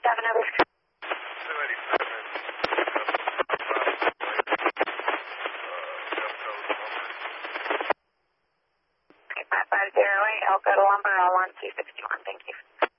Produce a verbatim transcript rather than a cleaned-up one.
eighty-seven, over. two eighty-seven. five five zero eight, I'll go to lumber, I'll on two sixty-one, thank you.